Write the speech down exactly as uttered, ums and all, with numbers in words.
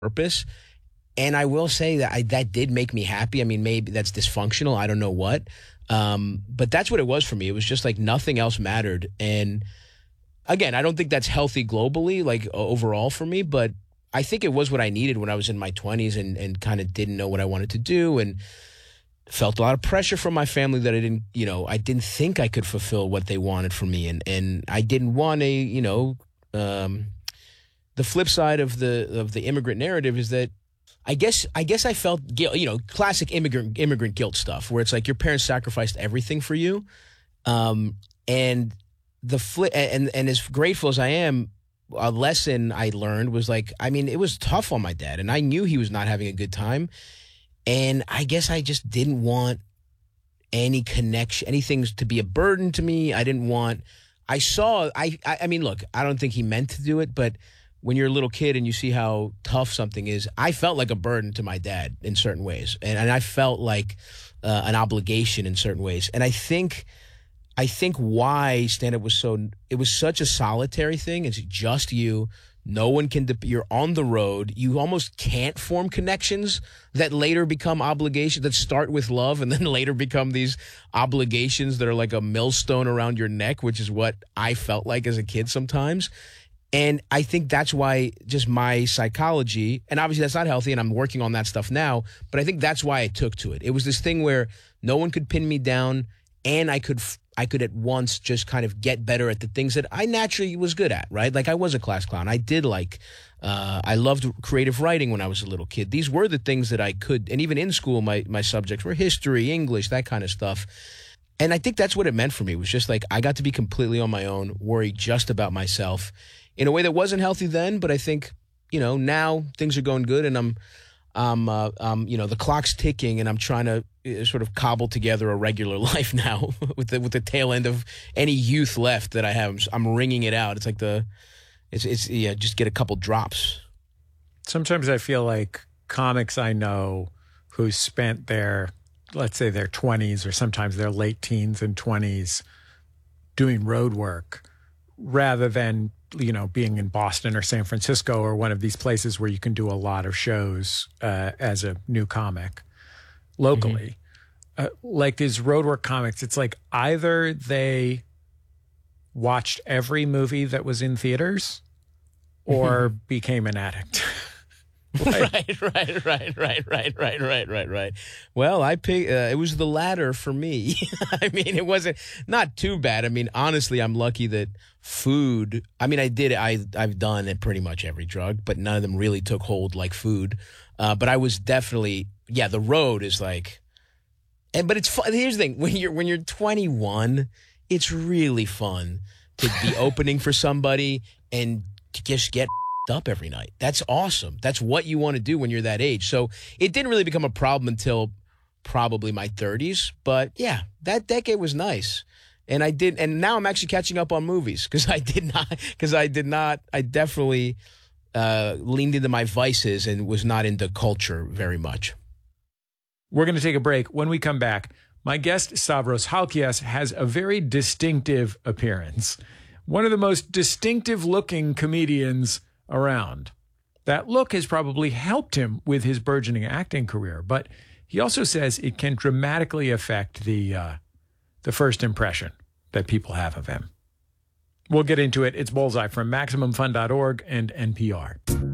purpose. And I will say that I, that did make me happy. I mean, maybe that's dysfunctional. I don't know what. Um, but that's what it was for me. It was just like nothing else mattered. And again, I don't think that's healthy globally, like overall for me, but I think it was what I needed when I was in my twenties and, and kind of didn't know what I wanted to do and felt a lot of pressure from my family that I didn't, you know, I didn't think I could fulfill what they wanted from me. And, and I didn't want a, you know, um, the flip side of the, of the immigrant narrative is that I guess I guess I felt guilt, you know, classic immigrant immigrant guilt stuff where it's like your parents sacrificed everything for you. Um, and the flip and, and as grateful as I am, a lesson I learned was like, I mean, it was tough on my dad and I knew he was not having a good time. And I guess I just didn't want any connection, anything to be a burden to me. I didn't want, I saw, I, I, I mean, look, I don't think he meant to do it, but when you're a little kid and you see how tough something is, I felt like a burden to my dad in certain ways. And, and I felt like uh, an obligation in certain ways. And I think I think why stand-up was so, it was such a solitary thing. It's just you. No one can, you're on the road. You almost can't form connections that later become obligations, that start with love and then later become these obligations that are like a millstone around your neck, which is what I felt like as a kid sometimes. And I think that's why just my psychology, and obviously that's not healthy and I'm working on that stuff now, but I think that's why I took to it. It was this thing where no one could pin me down and I could I could at once just kind of get better at the things that I naturally was good at, right? Like I was a class clown. I did like, uh, I loved creative writing when I was a little kid. These were the things that I could, and even in school, my, my subjects were history, English, that kind of stuff. And I think that's what it meant for me. It was just like I got to be completely on my own, worry just about myself in a way that wasn't healthy then. But I think, you know, now things are going good and I'm, um, uh, um, you know, the clock's ticking and I'm trying to uh, sort of cobble together a regular life now with the, with the tail end of any youth left that I have. I'm, I'm wringing it out. It's like the, it's, it's, yeah, just get a couple drops. Sometimes I feel like comics I know who spent their, let's say their twenties or sometimes their late teens and twenties doing road work rather than, you know, being in Boston or San Francisco or one of these places where you can do a lot of shows uh, as a new comic locally. Mm-hmm. Uh, like these roadwork comics, it's like either they watched every movie that was in theaters or became an addict. Like, right, right, right, right, right, right, right, right, right. Well, I pick, uh, it was the latter for me. I mean, it wasn't not too bad. I mean, honestly, I'm lucky that food. I mean, I did. I I've done it pretty much every drug, but none of them really took hold like food. Uh, but I was definitely, yeah. The road is like, and but it's fun. Here's the thing: when you're when you're twenty-one, it's really fun to be opening for somebody and just get up every night. That's awesome. That's what you want to do when you're that age. So it didn't really become a problem until probably my thirties. But yeah, that decade was nice. And I did, and now I'm actually catching up on movies because I did not, because I did not, I definitely uh, leaned into my vices and was not into culture very much. We're going to take a break. When we come back, my guest Stavros Halkias has a very distinctive appearance. One of the most distinctive looking comedians around. That look has probably helped him with his burgeoning acting career, but he also says it can dramatically affect the uh, the first impression that people have of him. We'll get into it. It's Bullseye from Maximum Fun dot org and N P R.